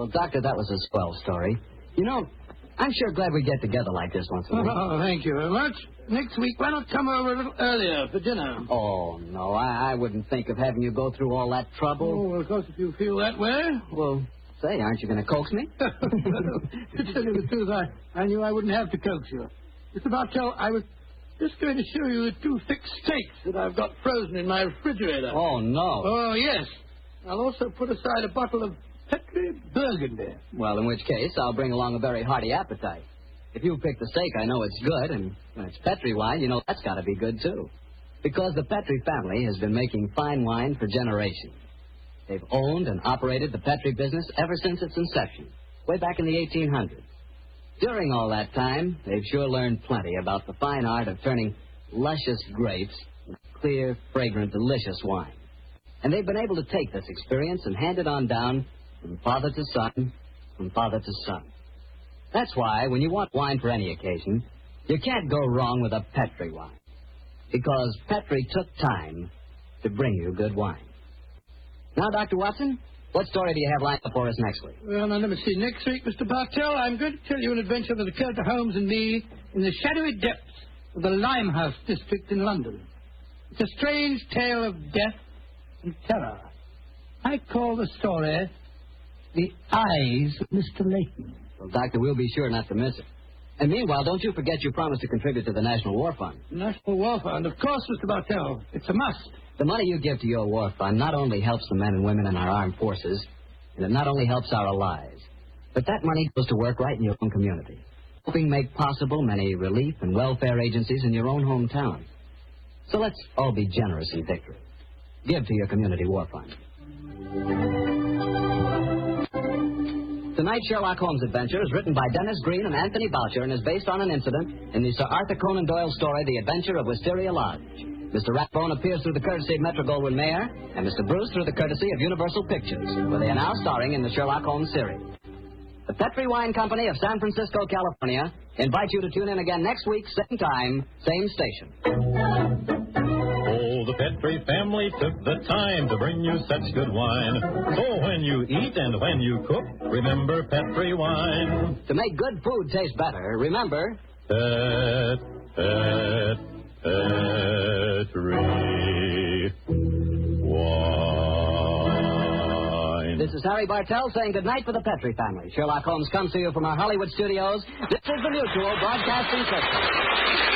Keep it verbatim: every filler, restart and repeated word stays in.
Well, Doctor, that was a swell story. You know, I'm sure glad we get together like this once a week. Oh, thank you very much. Next week, why not come over a little earlier for dinner? Oh, no, I, I wouldn't think of having you go through all that trouble. Oh, well, of course, if you feel that way. Well, say, aren't you going to coax me? To tell you the truth, I, I knew I wouldn't have to coax you. Mister Bartell, I was just going to show you the two thick steaks that I've got frozen in my refrigerator. Oh, no. Oh, yes. I'll also put aside a bottle of Petri Burgundy. Well, in which case, I'll bring along a very hearty appetite. If you pick the steak, I know it's good, and when it's Petri wine, you know that's got to be good, too. Because the Petri family has been making fine wine for generations. They've owned and operated the Petri business ever since its inception, way back in the eighteen hundreds. During all that time, they've sure learned plenty about the fine art of turning luscious grapes into clear, fragrant, delicious wine. And they've been able to take this experience and hand it on down from father to son, from father to son. That's why, when you want wine for any occasion, you can't go wrong with a Petri wine. Because Petri took time to bring you good wine. Now, Doctor Watson, what story do you have lined up for us next week? Well, now, let me see. Next week, Mister Bartell, I'm going to tell you an adventure that occurred to Holmes and me in the shadowy depths of the Limehouse district in London. It's a strange tale of death and terror. I call the story The Eyes of Mister Layton. Well, Doctor, we'll be sure not to miss it. And meanwhile, don't you forget you promised to contribute to the National War Fund. National War Fund, of course, Mister Bartell. It's a must. The money you give to your war fund not only helps the men and women in our armed forces, and it not only helps our allies, but that money goes to work right in your own community, helping make possible many relief and welfare agencies in your own hometown. So let's all be generous in victory. Give to your community war fund. Tonight's Sherlock Holmes adventure is written by Dennis Green and Anthony Boucher and is based on an incident in the Sir Arthur Conan Doyle story, The Adventure of Wisteria Lodge. Mister Rathbone appears through the courtesy of Metro-Goldwyn-Mayer, and Mister Bruce through the courtesy of Universal Pictures, where they are now starring in the Sherlock Holmes series. The Petri Wine Company of San Francisco, California, invites you to tune in again next week, same time, same station. Oh, the Petri family took the time to bring you such good wine. So when you eat and when you cook, remember Petri wine. To make good food taste better, remember... Pet, pet, Petri wine. This is Harry Bartell saying goodnight for the Petri family. Sherlock Holmes comes to you from our Hollywood studios. This is the Mutual Broadcasting System.